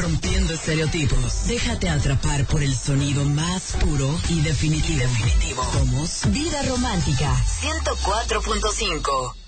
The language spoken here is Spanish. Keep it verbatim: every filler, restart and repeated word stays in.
Rompiendo estereotipos. Déjate atrapar por el sonido más puro y definitivo. Y definitivo. Somos Vida Romántica ciento cuatro punto cinco.